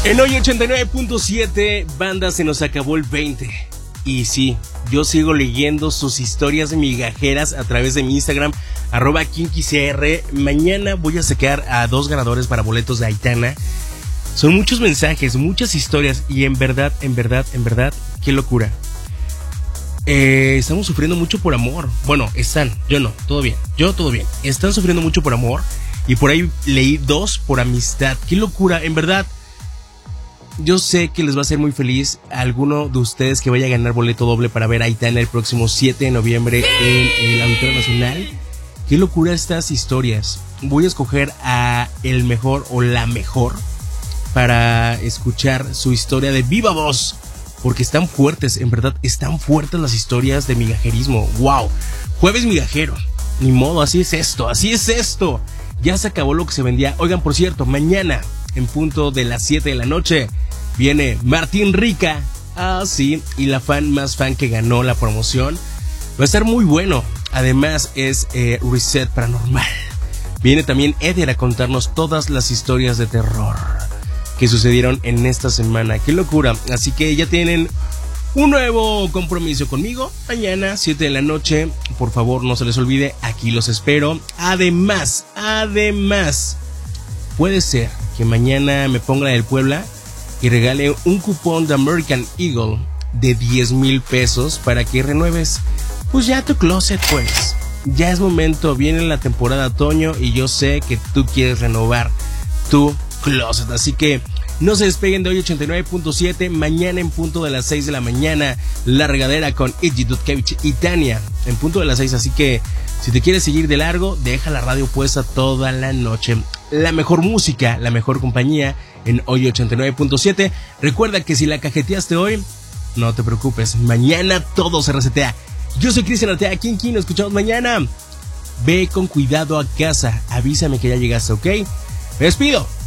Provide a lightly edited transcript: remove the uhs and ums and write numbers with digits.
En hoy 89.7, banda, se nos acabó el 20. Y sí, yo sigo leyendo sus historias migajeras a través de mi Instagram, @KinkyCR. Mañana voy a sacar a 2 ganadores para boletos de Aitana. Son muchos mensajes, muchas historias y en verdad, qué locura. Estamos sufriendo mucho por amor. Bueno, yo no, todo bien. Están sufriendo mucho por amor y por ahí leí 2 por amistad. Qué locura, en verdad. Yo sé que les va a hacer muy feliz a alguno de ustedes que vaya a ganar boleto doble para ver a Aitana el próximo 7 de noviembre en el Auditorio Nacional. Qué locura estas historias. Voy a escoger a el mejor o la mejor para escuchar su historia de viva voz, porque están fuertes, en verdad, están fuertes las historias de migajerismo. ¡Wow! Jueves migajero. Ni modo, así es esto. Ya se acabó lo que se vendía. Oigan, por cierto, mañana, en punto de las 7 de la noche, viene Martín Rica. Ah, sí, y la fan más fan que ganó la promoción. Va a estar muy bueno. Además es Reset Paranormal. Viene también Eder a contarnos todas las historias de terror que sucedieron en esta semana. ¡Qué locura! Así que ya tienen un nuevo compromiso conmigo. Mañana, 7 de la noche. Por favor, no se les olvide, aquí los espero. Además, puede ser que mañana me ponga la del Puebla y regale un cupón de American Eagle de 10,000 pesos para que renueves, pues ya tu closet, pues. Ya es momento, viene la temporada otoño y yo sé que tú quieres renovar tu closet. Así que no se despeguen de hoy 89.7. Mañana en punto de las 6 de la mañana, La Regadera con Iggy Dudkevich y Tania en punto de las 6. Así que si te quieres seguir de largo, deja la radio puesta toda la noche. La mejor música, la mejor compañía en hoy 89.7. Recuerda que si la cajeteaste hoy, no te preocupes, mañana todo se resetea. Yo soy Cristian Ortega Kinky, nos escuchamos mañana. Ve con cuidado a casa, avísame que ya llegaste, ¿ok? Me despido.